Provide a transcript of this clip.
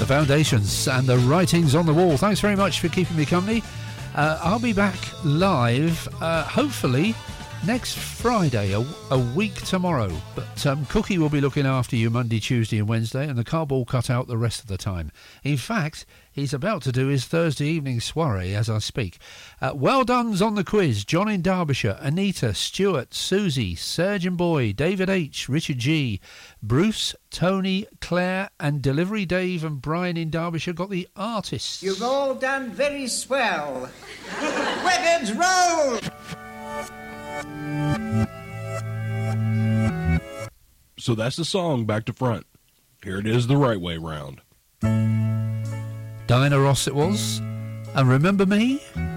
The Foundations and the Writings on the Wall. Thanks very much for keeping me company. I'll be back live, hopefully, next Friday, a week tomorrow. But Cookie will be looking after you Monday, Tuesday and Wednesday, and the cardboard cut out the rest of the time. In fact, he's about to do his Thursday evening soiree as I speak. Well done's on the quiz. John in Derbyshire, Anita, Stuart, Susie, Surgeon Boy, David H, Richard G, Bruce, Tony, Claire and Delivery Dave and Brian in Derbyshire got the artists. You've all done very swell. Records roll! So that's the song back to front. Here it is the right way round. Diana Ross it was. And remember me?